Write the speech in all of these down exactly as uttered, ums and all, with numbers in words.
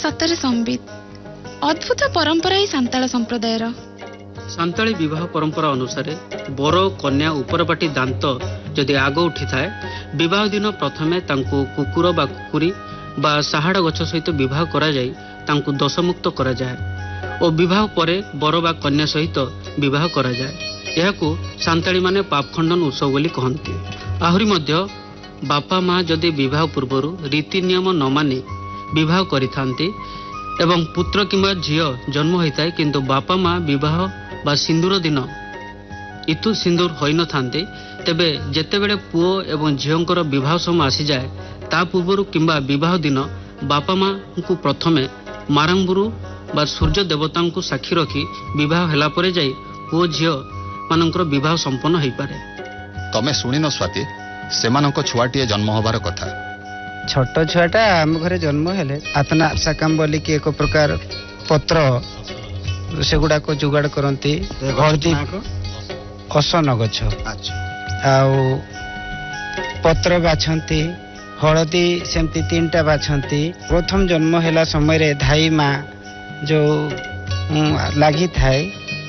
सतरे संबित अद्भुत परंपरा ही सांताल संप्रदायर। सांताली विवाह परंपरा अनुसार बर कन्या उपरपाटी दांत जदि आग उठी थाए विवाह दिन प्रथमे तांको कुकुर बा कुकुरी बा साहाड़ा गछ सहित विवाह करा जाय तांको दशमुक्त करा जाय और विवाह परे बर बा कन्या सहित विवाह करा जाय। यहाकू सांताली माने पाप खंडन उत्सव बोली कहंती। आहुरी मध्य बापा माँ जदि विवाह पूर्व रीति नियम न मानि विवाह करिथांती एवं पुत्र किंबा झियो जन्म होता है किंतु बापा माँ विवाह बा सिंदूर दिन इतु सिंदूर होई न थांती तेबे जेतेबेले पुओ एवं झियोंकर विवाह समय आसी जाए ता पूर्व किंबा विवाह दिन बापा माँ को प्रथमे मारंगुरु बा सूर्य देवता को साक्षी रखी विवाह हेला परे जाई पुओ झियो मानकर विवाह संपन्न होई पारे। तमे सुनी न स्वाति सेमानक छुआटिए जन्म होबार कथा। छोट छुआटा आम घरे जन्म हेले आतना साकाम बोली कि एक प्रकार पत्र सेगुड़ा को जुगाड़ करती हळदी असन गछ आउ पत्र बाछंती हळदी सेमती तीन टा बाछंती। प्रथम जन्म हेला समय रे धाई माँ जो लगी थाए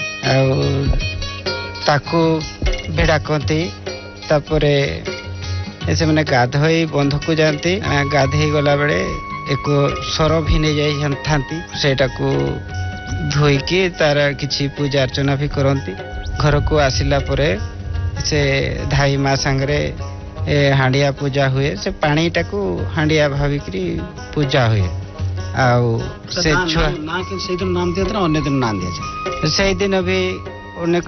ताकू भेड़ा कहती तापरे से मैंने गाधई बंध को जाती गाधई गला बेले एक सर भी नहीं जाई थांती सेटा को धोईकी तार किछि पूजा अर्चना भी करती। घर को आसिला परे से धाई माँ सांगरे हांडिया पूजा हुए से पानी टाकू हांडिया भाविकी पूजा हुए आउ से छुआ ना के से दिन नाम दिया था अन्य दिन नाम दिया से दिन भी अनेक